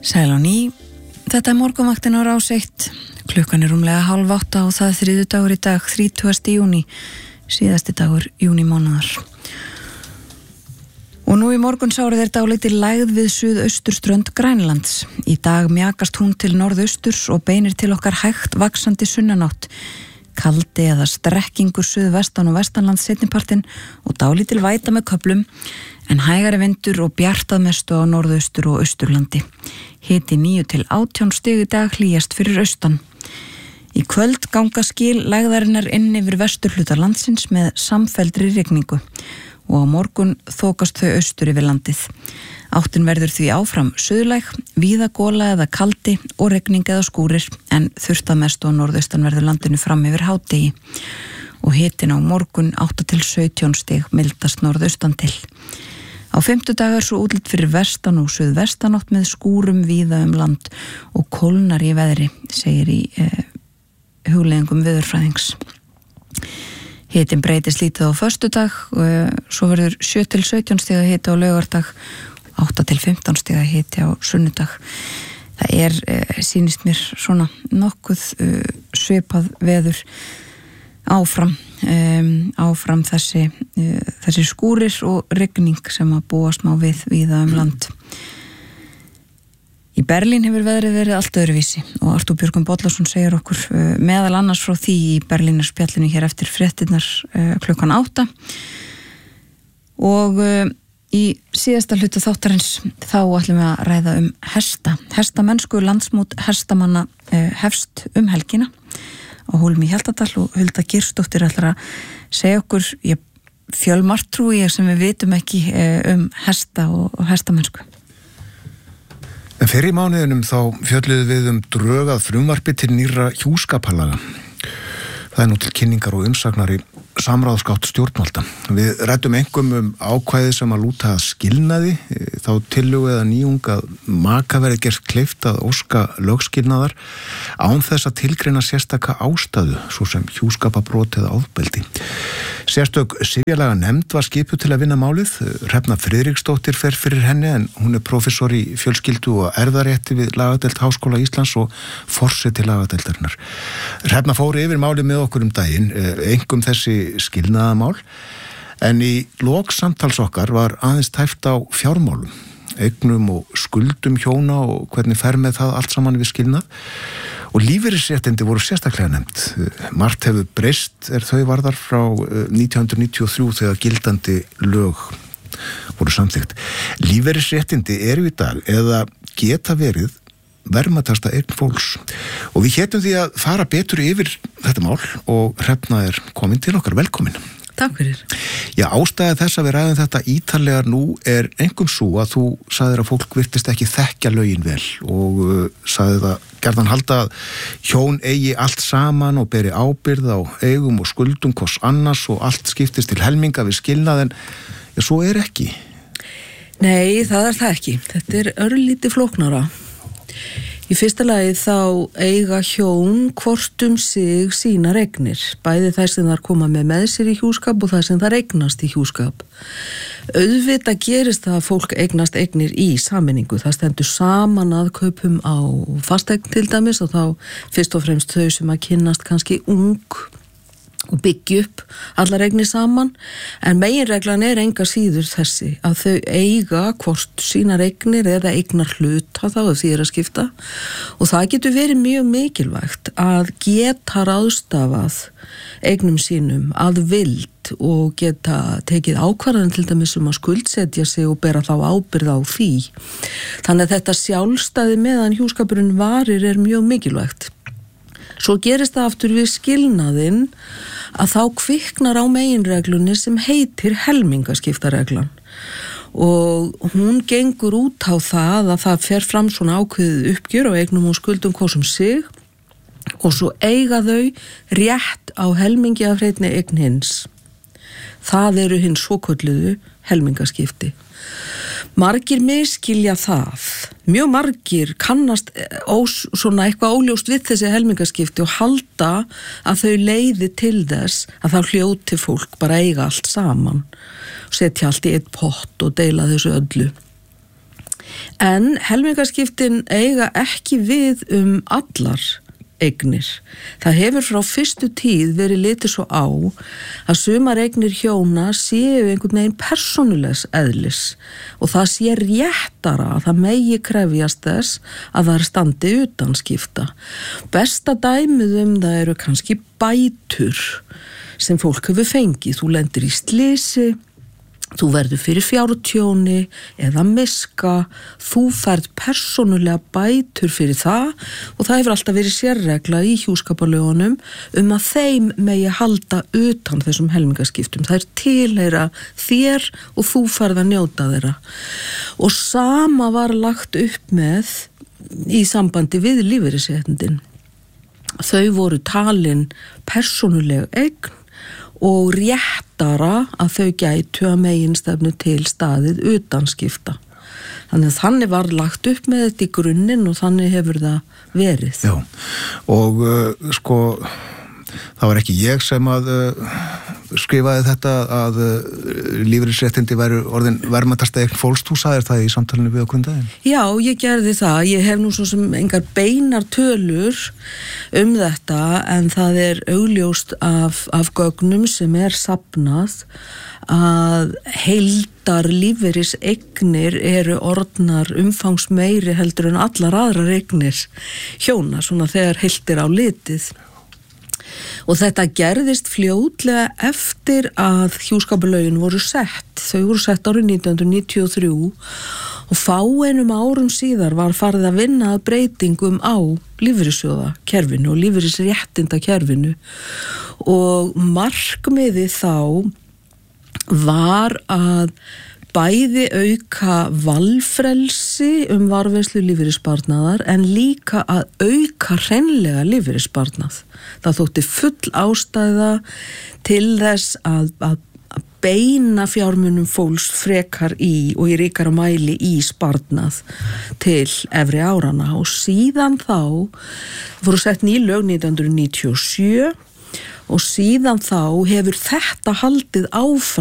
Sæl á ný, þetta morgunvaktin á Rás 1, klukkan rúmlega 7:30 og það er þriðjudagur í dag, 30. júní, síðasti dagur júnímánaðar. Og nú í morgunsárið dálítil lægð við suðausturströnd Grænlands. Í dag mjakast hún til norðausturs og beinir til okkar hægt vaxandi sunnanátt. Kaldi eða strekkingur suðvestan og vestanlands seinnipartinn og dálítil væta með köflum, en hægari vindur og bjartað mestu á norðaustur og austurlandi. Hiti 9 til 18 stig í dag, hlýjast fyrir austan. Í kvöld ganga skil lægðarinnar inn yfir vesturhluta landsins með samfelldri rigningu og á morgun þokast þau austur yfir landið. Áttin verður því áfram suðlæg, víða gola eða kaldi og rigning eða skúrir, en þurft að mestu á norðaustan verður landinu fram yfir hádegi. Og hitin á morgun 8 til 17 stig, mildast norðaustan til. Á fimmtudag svo útlit fyrir vestan og suðvestanátt með skúrum víða land og kólnar í veðri, segir í hugleiðingum veðurfræðings. Hitin breytist lítið á föstudag, svo verður 7 til 17 stiga hiti á laugardag, 8 til 15 stiga hiti á sunnudag. Það sýnist mér svona nokkuð svipað veður áfram þessi skúrir og rigning sem að búast má við víða land. Í Berlín hefur veðrið verið allt öðruvísi og Artúr Björgvin Bollason segir okkur meðal annars frá því í Berlínarspjallinu hér eftir fréttirnar klukkan 8. Og í síðasta hluta þáttarins þá ætlum við að ræða hestamennsku. Landsmót hestamanna hefst helgina á Hólum í Hjaltadal og Hulda Geirsdóttir ætlar að segja okkur fjölmargt trúi sem við vitum ekki hesta og hestamennsku. En fyrir mánuðinum þá fjölluðu við drög að frumvarpi til nýrra hjúskaparlaga. Það nú til kynningar og umsagnar í samráðsgátt stjórnvalda. Við ræddum einkum ákvæði sem að lúta að skilnaði, þá tillögu eða nýjung að maka verði gert kleift að óska lögskilnaðar án þess að tilgreina sérstaka ástæðu, svo sem hjúskapabrot eða ofbeldi. Sérstök sifjalaga nefnd var skipuð til að vinna málið. Hrefna Friðriksdóttir fer fyrir henni, en hún prófessor í fjölskyldu og erfðarétti við lagadeild Háskóla Íslands og forseti lagadeildarinnar. Hrefna fór yfir málið með okkur daginn, einkum þessi skilnaðamál, en í lok samtals okkar var aðeins tæft á fjármálum, eignum og skuldum hjóna og hvernig fer með það allt saman við skilnað. Og lífeyrisréttindi voru sérstaklega nefnd. Margt hefur breyst þau varðar frá 1993 þegar gildandi lög voru samþykkt. Lífeyrisréttindi eru í dag eða geta verið verðmætasta eign fólks. Og við hétum því að fara betur yfir þetta mál og Hrefna komin til okkar. Velkomin. Takk fyrir. Já, ástæða þess að við ræðum þetta ítarlegar nú einkum svo að þú sagðir að fólk virtist ekki þekkja lögin vel og sagði það gjarnan halda að hjón eigi allt saman og beri ábyrgð á eigum og skuldum hvors annars og allt skiptist til helminga við skilnað, en svo ekki. Nei, það það ekki. Þetta örlítið flóknara. Í fyrsta lagi þá eiga hjón hvort sig sínar eignir, bæði þær sem þær koma með sér í hjúskap og þær sem þær eignast í hjúskap. Auðvitað gerist það að fólk eignast eignir í sameiningu. Það stendur saman að kaupum á fasteign til dæmis og þá fyrst og fremst þau sem að kynnast kannski ung og byggja upp allar eignir saman, en meginreglan enga síður þessi að þau eiga hvort sínar eignir eða eignar hluta þá ef því að skipta, og það getur verið mjög mikilvægt að geta ráðstafað eignum sínum að vild og geta tekið ákvarðan til dæmis að skuldsetja sig og bera þá ábyrgð á því. Þannig að þetta sjálfstæði meðan hjúskapurinn varir mjög mikilvægt. Svo gerist það aftur við skilnaðinn að þá kviknar á meginreglunni sem heitir helmingaskiptareglan og hún gengur út á það að það fer fram svona ákveðið uppgjör á eignum og skuldum hvort sig og svo eiga þau rétt á helmingi af hreinni eign hins. Það hinn svokölluðu helmingaskipti. Margir miskilja það. Mjög margir kannast svona eitthvað óljóst við þessi helmingaskipti og halda að þau leiði til þess að þá hljóti fólk bara eiga allt saman, setja allt í einn pott og deila þessu öllu. En helmingaskiptin eiga ekki við allar eignir. Það hefur frá fyrstu tíð verið litið svo á að sumar eignir hjóna séu einhvern veginn persónulegs eðlis og það sé réttara að það megi krefjast þess að það standi utan skipta. Besta dæmið það eru kannski bætur sem fólk hefur fengið. Þú lendir í slysi, þú verður fyrir fjártjóni eða miska, þú færð persónulega bætur fyrir það og það hefur alltaf verið sérregla í hjúskaparlögunum að þeim megi halda utan þessum helmingaskiptum. Það tilheyra þér og þú færð að njóta þeirra. Og sama var lagt upp með í sambandi við lífeyrisréttindin. Þau voru talin persónuleg eign og réttara að þau gætu að meginstefnu til staðið utan skipta. Þannig var lagt upp með þetta í grunninn og þannig hefur það verið. Já, og það var ekki ég sem að skrifaði þetta að lífeyrisréttindi væru orðin verðmætasta eign fólks. Þú sagðir það í samtalinu við okkur daginn. Já, ég gerði það. Ég hef nú svo sem engar beinar tölur þetta en það er augljóst af gögnum sem safnað að heildar lífeyriseignir eru orðnar umfangsmeiri heldur en allar aðrar eignir hjóna, svona þegar heilt á litið. Og þetta gerðist fljótlega eftir að hjúskaparlögin voru sett. Þau voru sett árið 1993 og fáeinum árum síðar var farið að vinna að breytingum á lífeyrissjóðakerfinu og lífeyrisréttindakerfinu. Og markmiðið þá var að bæði auka valfrelsi varðveislu lífeyrissparnaðar en líka að auka hreinlega lífeyrissparnað. Það þótti full ástæða til þess að beina fjármunum fólks frekar í og í ríkara mæli í sparnað til efri árana og síðan þá voru sett ný lög 1997 og síðan þá hefur þetta haldið áfram